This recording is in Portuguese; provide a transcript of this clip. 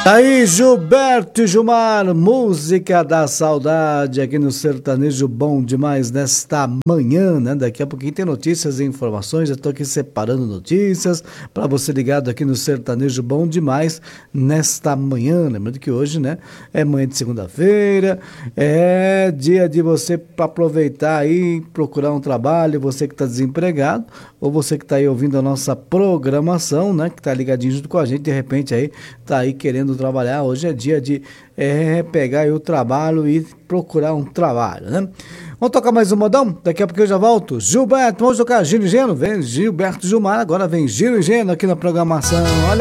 Tá aí Gilberto e Gilmar, música da saudade aqui no Sertanejo Bom Demais nesta manhã, né? Daqui a pouquinho tem notícias e informações, eu tô aqui separando notícias para você ligado aqui no Sertanejo Bom Demais nesta manhã. Lembrando que hoje, né, é manhã de segunda-feira, é dia de você aproveitar aí, procurar um trabalho, você que tá desempregado, ou você que tá aí ouvindo a nossa programação, né, que tá ligadinho junto com a gente, de repente aí, tá aí querendo trabalhar, hoje é dia de pegar aí o trabalho e procurar um trabalho, né? Vamos tocar mais um modão? Daqui a pouco eu já volto. Gilberto, vamos tocar Giro e Geno? Vem Gilberto Gilmar, agora vem Giro e Geno aqui na programação. Olha